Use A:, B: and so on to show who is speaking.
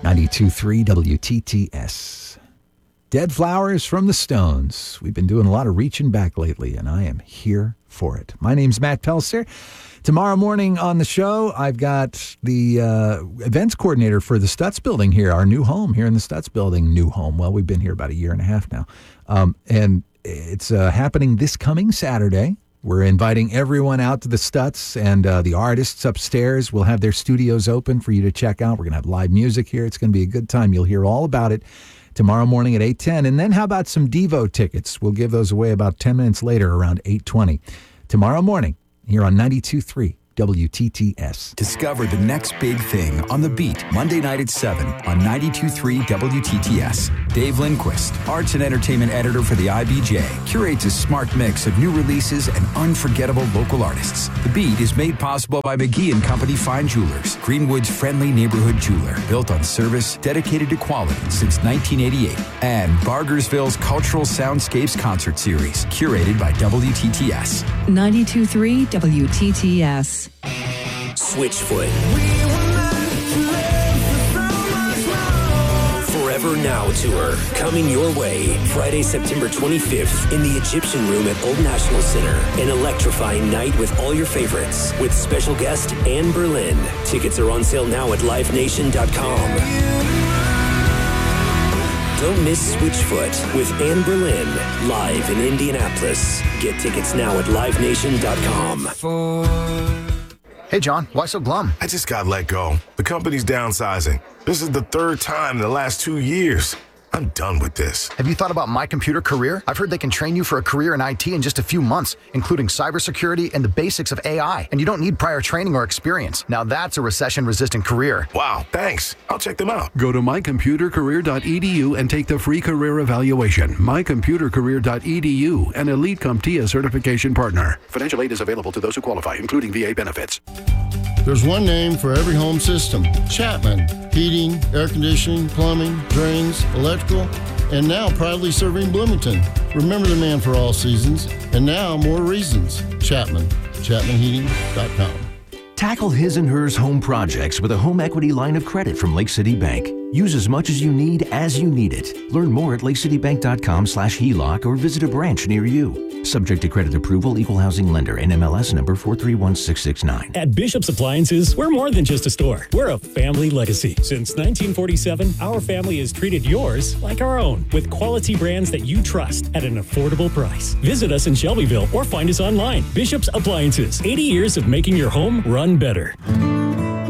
A: 92.3 WTTS. Dead Flowers from the Stones. We've been doing a lot of reaching back lately, and I am here for it. My name's Matt Pelser. Tomorrow morning on the show, I've got the events coordinator for the Stutz Building here, our new home here in the Stutz Building. New home. Well, we've been here about a year and a half now. And it's happening this coming Saturday. We're inviting everyone out to the Stutz, and the artists upstairs will have their studios open for you to check out. We're going to have live music here. It's going to be a good time. You'll hear all about it tomorrow morning at 8:10. And then how about some Devo tickets? We'll give those away about 10 minutes later around 8:20. Tomorrow morning here on 92.3 WTTS.
B: Discover the next big thing on The Beat, Monday night at 7 on 92.3 WTTS. Dave Lindquist, arts and entertainment editor for the IBJ, curates a smart mix of new releases and unforgettable local artists. The Beat is made possible by McGee & Company Fine Jewelers, Greenwood's friendly neighborhood jeweler, built on service, dedicated to quality since 1988. And Bargersville's Cultural Soundscapes Concert Series, curated by WTTS.
C: 92.3 WTTS.
D: Switchfoot. Forever Now Tour, coming your way Friday, September 25th in the Egyptian Room at Old National Center. An electrifying night with all your favorites, with special guest Anne Berlin. Tickets are on sale now at livenation.com. Don't miss Switchfoot with Anne Berlin, live in Indianapolis. Get tickets now at livenation.com.
E: Hey, John, why so glum?
F: I just got let go. The company's downsizing. This is the third time in the last 2 years. I'm done with this.
E: Have you thought about My Computer Career? I've heard they can train you for a career in IT in just a few months, including cybersecurity and the basics of AI. And you don't need prior training or experience. Now that's a recession-resistant career.
F: Wow, thanks. I'll check them out.
G: Go to mycomputercareer.edu and take the free career evaluation. mycomputercareer.edu, an Elite CompTIA certification partner. Financial aid is available to those who qualify, including VA benefits.
H: There's one name for every home system: Chapman. Heating, air conditioning, plumbing, drains, electrical, and now proudly serving Bloomington. Remember the man for all seasons, and now more reasons. Chapman. ChapmanHeating.com.
I: Tackle his and hers home projects with a home equity line of credit from Lake City Bank. Use as much as you need it. Learn more at lakecitybank.com/HELOC or visit a branch near you. Subject to credit approval, equal housing lender, NMLS number 431669.
J: At Bishop's Appliances, we're more than just a store. We're a family legacy. Since 1947, our family has treated yours like our own, with quality brands that you trust at an affordable price. Visit us in Shelbyville or find us online. Bishop's Appliances, 80 years of making your home run better.